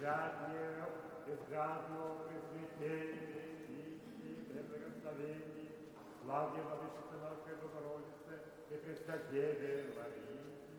Безжадно, Пресвятей, чистый, преблагословенный, славе Владычицы нашей Богородицы и Пресвятей Марии,